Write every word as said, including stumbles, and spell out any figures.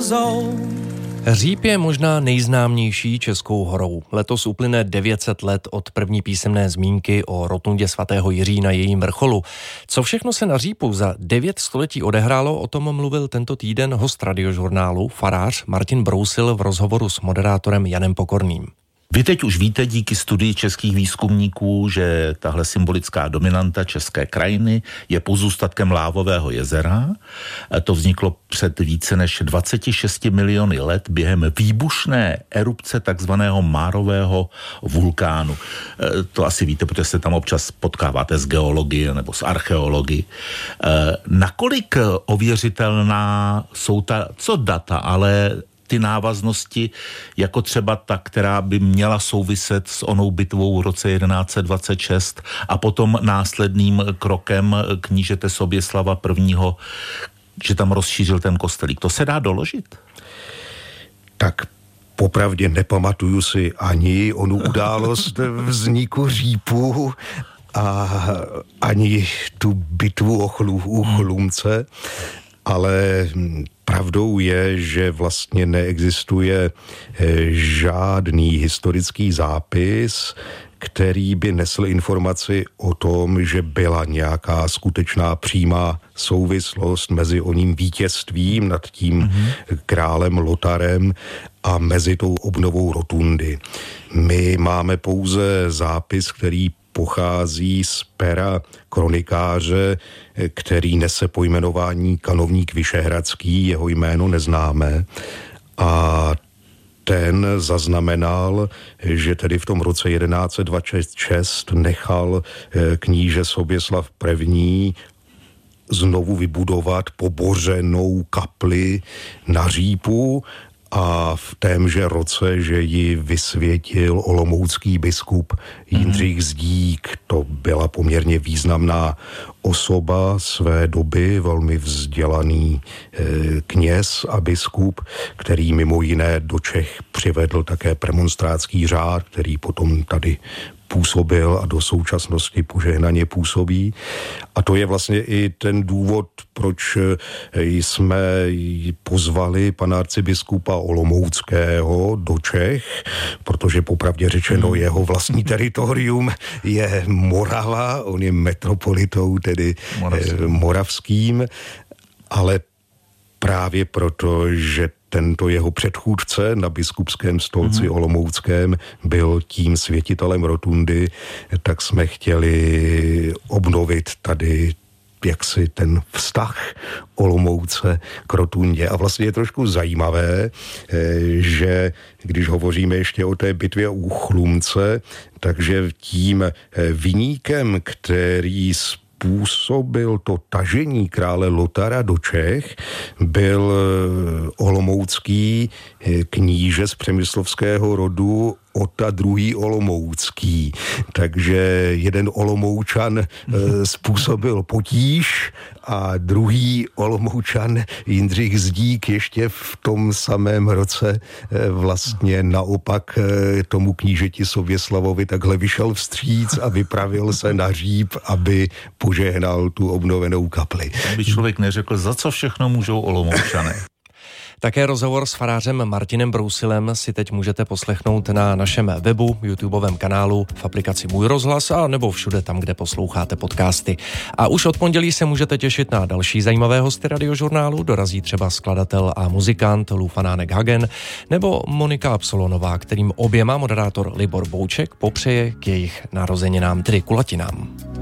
Říp je možná nejznámější českou horou. Letos uplyne devět set let od první písemné zmínky o rotundě svatého Jiří na jejím vrcholu. Co všechno se na Řípu za devět století odehrálo, o tom mluvil tento týden host Radiožurnálu, farář Martin Brousil v rozhovoru s moderátorem Janem Pokorným. Vy teď už víte díky studii českých výzkumníků, že tahle symbolická dominanta české krajiny je pozůstatkem Lávového jezera. To vzniklo před více než dvaceti šesti miliony let během výbušné erupce takzvaného Márového vulkánu. To asi víte, protože se tam občas potkáváte s geologií nebo s archeologií. Nakolik ověřitelná jsou ta, co data, ale ty návaznosti, jako třeba ta, která by měla souviset s onou bitvou v roce jedenáct set dvacet šest a potom následným krokem knížete Soběslava prvního., že tam rozšířil ten kostelík. To se dá doložit? Tak popravdě nepamatuju si ani onu událost vzniku Řípu a ani tu bitvu o chlu, u Chlumce, ale pravdou je, že vlastně neexistuje žádný historický zápis, který by nesl informaci o tom, že byla nějaká skutečná přímá souvislost mezi oním vítězstvím nad tím mm-hmm. králem Lotarem a mezi tou obnovou rotundy. My máme pouze zápis, který pochází z pera kronikáře, který nese pojmenování kanovník Vyšehradský, jeho jméno neznáme, a ten zaznamenal, že tedy v tom roce jedenáct set dvacet šest nechal kníže Soběslav první. znovu vybudovat pobořenou kapli na Řípu, a v témže roce, že ji vysvětil olomoucký biskup Jindřich Zdík. To byla poměrně významná osoba své doby, velmi vzdělaný e, kněz a biskup, který mimo jiné do Čech přivedl také premonstrátský řád, který potom tady působil a do současnosti požehnaně působí. A to je vlastně i ten důvod, proč jsme pozvali pana arcibiskupa Olomouckého do Čech, protože popravdě řečeno jeho vlastní teritorium je Morava, on je metropolitou, tedy Moravským, moravským, ale právě proto, že tento jeho předchůdce na biskupském stolci mm-hmm. olomouckém byl tím světitelem rotundy, tak jsme chtěli obnovit tady jaksi ten vztah Olomouce k rotundě. A vlastně je trošku zajímavé, že když hovoříme ještě o té bitvě u Chlumce, takže tím viníkem, který způsobil to tažení krále Lotara do Čech, byl olomoucký kníže z přemyslovského rodu Ota druhý Olomoucký. Takže jeden Olomoučan e, způsobil potíž a druhý Olomoučan Jindřich Zdík ještě v tom samém roce e, vlastně naopak e, tomu knížeti Soběslavovi takhle vyšel vstříc a vypravil se na Říp, aby požehnal tu obnovenou kapli. Aby člověk neřekl, za co všechno můžou Olomoučané. Také rozhovor s farářem Martinem Brousilem si teď můžete poslechnout na našem webu, YouTubeovém kanálu, v aplikaci Můj rozhlas a nebo všude tam, kde posloucháte podcasty. A už od pondělí se můžete těšit na další zajímavé hosty Radiožurnálu. Dorazí třeba skladatel a muzikant Lufanánek Hagen nebo Monika Absolonová, kterým oběma moderátor Libor Bouček popřeje k jejich narozeninám, tedy kulatinám.